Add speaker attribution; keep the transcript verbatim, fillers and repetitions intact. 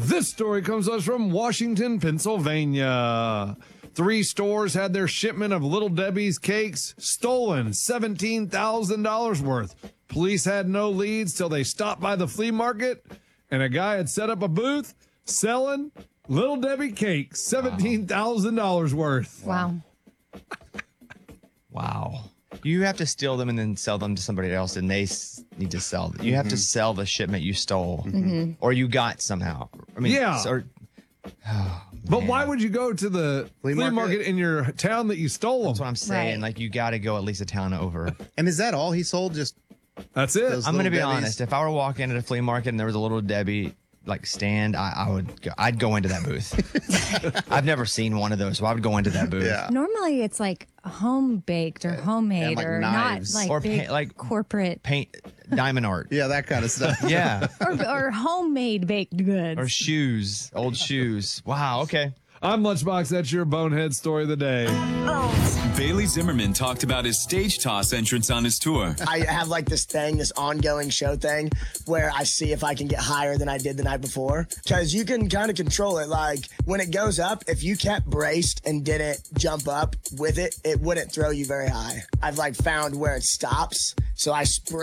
Speaker 1: This story comes to us from Washington, Pennsylvania. Three stores had their shipment of Little Debbie's cakes stolen, seventeen thousand dollars worth. Police had no leads till they stopped by the flea market, and a guy had set up a booth selling Little Debbie cakes, seventeen thousand dollars worth.
Speaker 2: Wow.
Speaker 3: Wow. You have to steal them and then sell them to somebody else, and they s- need to sell them. You have to sell the shipment you stole
Speaker 2: Mm-hmm.
Speaker 3: or you got somehow. I mean,
Speaker 1: Yeah.
Speaker 3: Or,
Speaker 1: But why would you go to the flea,
Speaker 4: Flea
Speaker 1: market?
Speaker 4: market?
Speaker 1: in your town that you stole them?
Speaker 3: that's what I'm saying.
Speaker 2: Right.
Speaker 3: Like, you got to go at least a town over.
Speaker 4: And is that all he sold? Just
Speaker 1: That's it.
Speaker 4: Those-
Speaker 3: I'm going to
Speaker 4: Little
Speaker 3: be
Speaker 4: Debbie's?
Speaker 3: honest. If I were walking into a flea market and there was a Little Debbie like stand, I, I would go, I'd go into that booth. I've never seen one of those, so I would go into that booth.
Speaker 4: yeah.
Speaker 2: Normally it's like home baked or homemade
Speaker 4: like
Speaker 2: or
Speaker 4: knives.
Speaker 2: not like
Speaker 3: Or
Speaker 2: big
Speaker 3: pa- like-
Speaker 2: corporate
Speaker 3: Paint, diamond art.
Speaker 4: Yeah, that kind of stuff.
Speaker 3: Yeah.
Speaker 2: or, or homemade baked goods.
Speaker 3: Or shoes, old shoes. Wow. Okay.
Speaker 1: I'm Lunchbox. That's your bonehead story of the day.
Speaker 5: Bailey Zimmerman talked about his stage toss entrance on his tour.
Speaker 6: I have like this thing, this ongoing show thing where I see if I can get higher than I did the night before. Because you can kind of control it. Like when it goes up, if you kept braced and didn't jump up with it, it wouldn't throw you very high. I've like found where it stops. So I sprint.